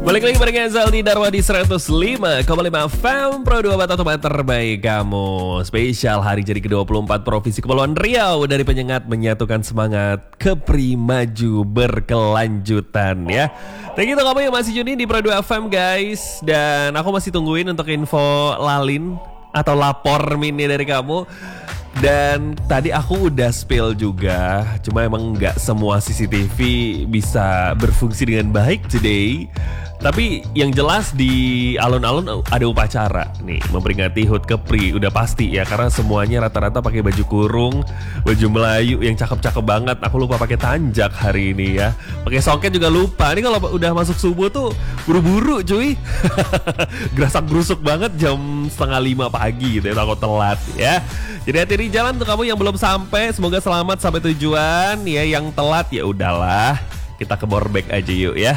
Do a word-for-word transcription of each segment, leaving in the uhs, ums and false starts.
Balik lagi barengan Zaldi Darwadi seratus lima koma lima F M Pro dua Batak Teman terbaik kamu. Spesial hari jadi ke dua puluh empat Provinsi Kepulauan Riau. Dari penyengat menyatukan semangat Kepri maju berkelanjutan ya. Dan gitu kamu yang masih tune di Pro dua F M guys. Dan aku masih tungguin untuk info lalin atau lapor mini dari kamu. Dan tadi aku udah spill juga, cuma emang nggak semua C C T V bisa berfungsi dengan baik today. Tapi yang jelas di alun-alun ada upacara nih memperingati H U T Kepri, udah pasti ya karena semuanya rata-rata pakai baju kurung, baju Melayu yang cakep-cakep banget. Aku lupa pakai tanjak hari ini ya, pakai songket juga lupa. Ini kalau udah masuk subuh tuh buru-buru cuy, gerasak gerusuk banget jam setengah lima pagi gitu ya, takut telat ya. Jadi hati di jalan untuk kamu yang belum sampai, semoga selamat sampai tujuan ya. Yang telat ya udahlah, kita ke Morbek aja yuk ya.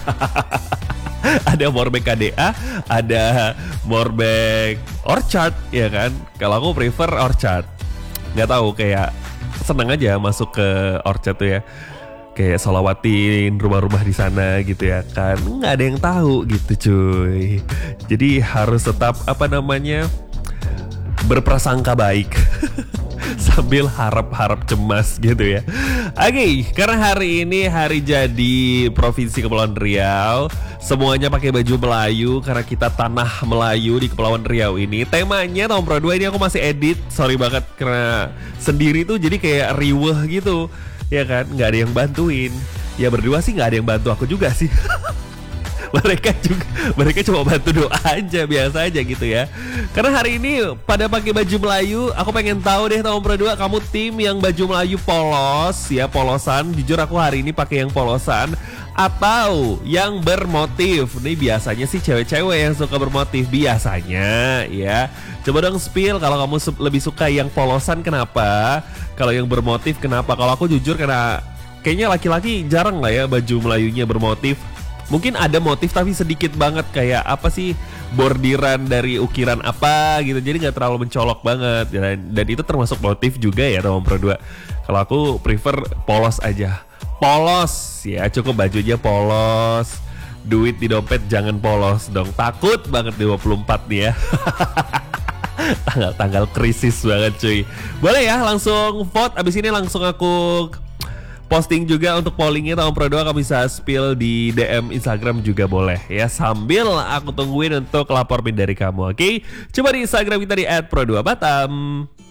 Ada Morbek K D A, ada Morbek Orchard ya kan. Kalau aku prefer Orchard. Nggak tahu, kayak seneng aja masuk ke Orchard tuh ya. Kayak solawatin rumah-rumah di sana gitu ya kan. Nggak ada yang tahu gitu cuy. Jadi harus tetap apa namanya, berprasangka baik sambil harap-harap cemas gitu ya. Oke, okay, karena hari ini hari jadi Provinsi Kepulauan Riau, semuanya pakai baju Melayu karena kita tanah Melayu di Kepulauan Riau ini. Temanya tahun Pro dua ini aku masih edit, sorry banget karena sendiri tuh jadi kayak riweh gitu. Ya kan, nggak ada yang bantuin. Ya berdua sih nggak ada yang bantu aku juga sih. Mereka juga, mereka cuma bantu doa aja, biasa aja gitu ya. Karena hari ini pada pakai baju Melayu, aku pengen tahu deh tahun Pro dua kamu tim yang baju Melayu polos ya, polosan. Jujur aku hari ini pakai yang polosan atau yang bermotif. Nih biasanya sih cewek-cewek yang suka bermotif biasanya ya. Coba dong spill kalau kamu su- lebih suka yang polosan kenapa? Kalau yang bermotif kenapa? Kalau aku jujur karena kayaknya laki-laki jarang lah ya baju Melayunya bermotif. Mungkin ada motif tapi sedikit banget, kayak apa sih, bordiran dari ukiran apa gitu. Jadi gak terlalu mencolok banget. Dan, dan itu termasuk motif juga ya tahun Pro dua. Kalau aku prefer polos aja. Polos ya, cukup bajunya polos. Duit di dompet jangan polos dong. Takut banget dua puluh empat nih ya. Tanggal-tanggal krisis banget cuy. Boleh ya langsung vote. Abis ini langsung aku posting juga untuk pollingnya tahun Pro dua. Kamu bisa spill di D M Instagram juga boleh ya. Sambil aku tungguin untuk lapor pin dari kamu. Oke, coba di Instagram kita di et pro dua batam.